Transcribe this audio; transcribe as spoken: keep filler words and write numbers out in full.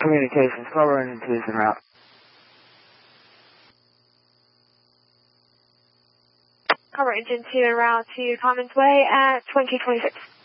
Communications, Cobra Engine two is en route. Cobra Engine two en route to Commons Way at twenty twenty-six.